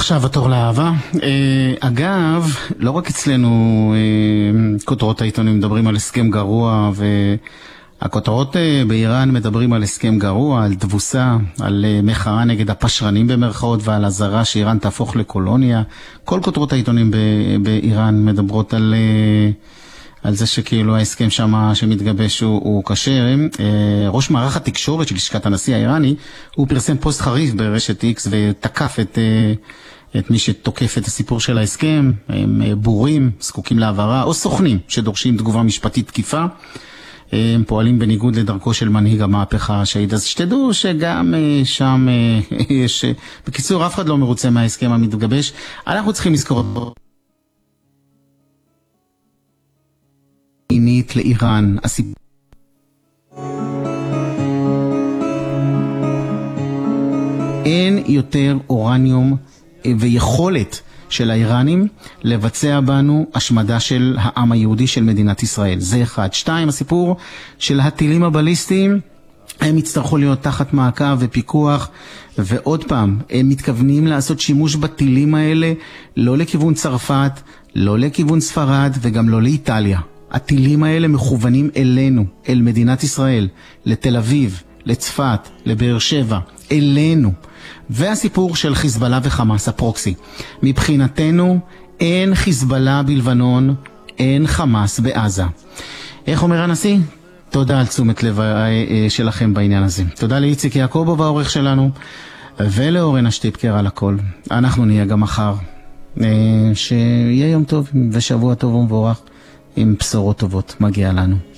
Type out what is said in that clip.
עכשיו התור לאהבה. אגב, לא רק אצלנו כותרות העיתונים מדברים על הסכם גרוע, והכותרות באיראן מדברים על הסכם גרוע, על תבוסה, על מחאה נגד הפשרנים במרכאות ועל הזרה שאיראן תהפוך לקולוניה. כל כותרות העיתונים באיראן מדברות על זה שכאילו ההסכם שמה שמתגבש הוא קשה. ראש מערך התקשורת של לשכת הנשיא האיראני, הוא פרסם פוסט חריף ברשת X ותקף את מי שתוקף את הסיפור של ההסכם. הם בורים, זקוקים להעברה, או סוכנים שדורשים תגובה משפטית תקיפה. הם פועלים בניגוד לדרכו של מנהיג המהפכה השהיד. אז שתדעו שגם שם יש, בקיצור, אף אחד לא מרוצה מההסכם המתגבש. אנחנו צריכים לזכור עינית לאיראן. אין יותר אורניום ויכולת של האיראנים לבצע בנו השמדה של העם היהודי של מדינת ישראל. זה אחד. שתיים, הסיפור של הטילים הבליסטיים, הם יצטרכו להיות תחת מעקב ופיקוח, ועוד פעם, הם מתכוונים לעשות שימוש בטילים האלה לא לכיוון צרפת, לא לכיוון ספרד וגם לא לאיטליה. הטילים האלה מכוונים אלינו, אל מדינת ישראל, לתל אביב, לצפת, לבאר שבע, אלינו. והסיפור של חיזבאללה וחמאס, הפרוקסי. מבחינתנו אין חיזבאללה בלבנון, אין חמאס בעזה. איך אומר הנשיא? תודה על תשומת לב שלכם בעניין הזה. תודה לאיציק יעקובו והעורך שלנו, ולאורן השטיפקר על הכל. אנחנו נהיה גם מחר. שיהיה יום טוב ושבוע טוב ומבורך עם בשורות טובות. מגיע לנו.